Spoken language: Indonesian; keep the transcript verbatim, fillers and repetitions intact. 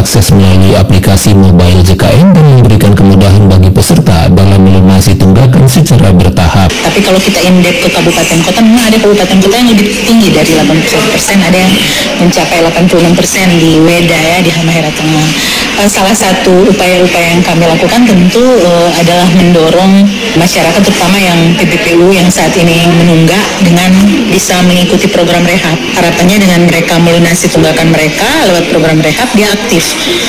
diakses melalui aplikasi mobile J K N dan memberikan kemudahan bagi peserta dalam melunasi tunggakan secara bertahap. Tapi kalau kita indeks ke kabupaten kota, memang ada kabupaten kota yang lebih tinggi dari delapan puluh satu persen, ada yang mencapai delapan puluh enam persen di Weda ya, di Halmahera Tengah. Salah satu upaya-upaya yang kami lakukan tentu uh, adalah mendorong masyarakat terutama yang P P P U yang saat ini menunggak dengan bisa mengikuti program rehab. Harapannya dengan mereka melunasi tunggakan mereka lewat program rehab, dia aktif